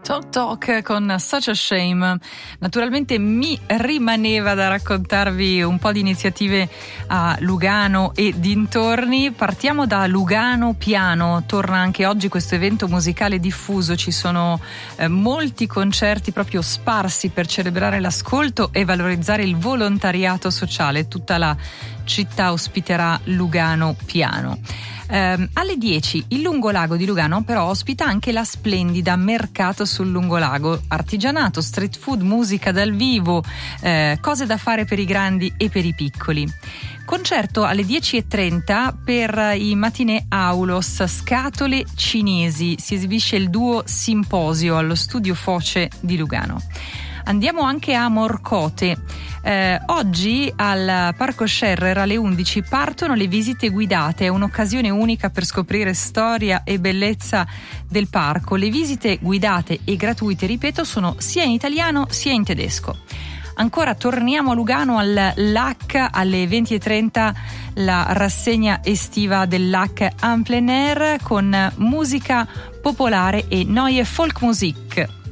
Talk Talk con Such a Shame. Naturalmente mi rimaneva da raccontarvi un po' di iniziative a Lugano e dintorni. Partiamo da Lugano Piano. Torna anche oggi questo evento musicale diffuso. Ci sono molti concerti proprio sparsi per celebrare l'ascolto e valorizzare il volontariato sociale. Tutta la città ospiterà Lugano Piano. Alle 10 il Lungolago di Lugano però ospita anche la splendida Mercato sul Lungolago, artigianato, street food, musica dal vivo, cose da fare per i grandi e per i piccoli. Concerto alle 10:30 per i matinee Aulos, Scatole Cinesi. Si esibisce il duo Simposio allo Studio Foce di Lugano. Andiamo anche a Morcote. Oggi al Parco Scherrer alle 11 partono le visite guidate. È un'occasione unica per scoprire storia e bellezza del parco. Le visite guidate e gratuite, ripeto, sono sia in italiano sia in tedesco. Ancora torniamo a Lugano al LAC alle 20:30, la rassegna estiva del LAC en plein air con musica popolare e Neue Folkmusik.